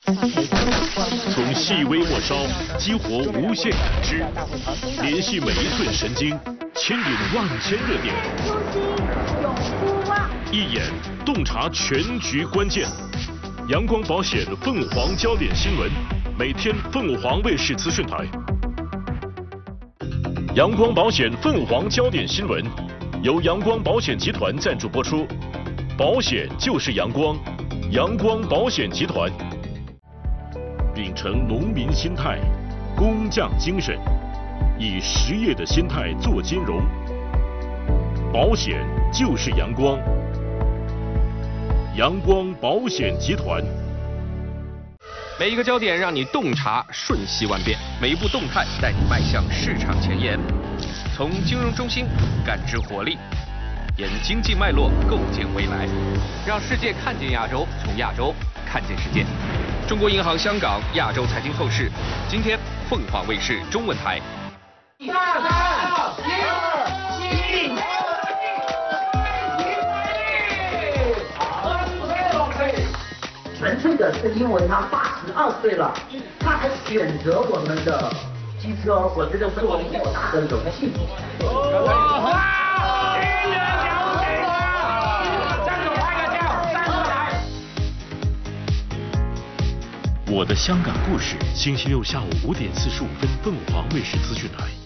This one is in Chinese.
从细微末梢激活无限感知，联系每一寸神经，牵引万千热点。一眼洞察全局关键。阳光保险凤凰焦点新闻，每天凤凰卫视资讯台。阳光保险凤凰焦点新闻由阳光保险集团赞助播出，保险就是阳光，阳光保险集团。秉承农民心态、工匠精神，以实业的心态做金融。保险就是阳光，阳光保险集团。 每一个焦点让你洞察瞬息万变，每一步动态带你迈向市场前沿。从金融中心感知活力，沿经济脉络构建未来，让世界看见亚洲，从亚洲看见世界。中国银行香港亚洲财经透视，今天凤凰卫视中文台。 3、2、1，纯粹的是因为他82岁了，他还选择我们的机车，我觉得是我们莫大的荣幸。 我的香港故事，星期六下午5点45分，凤凰卫视资讯台。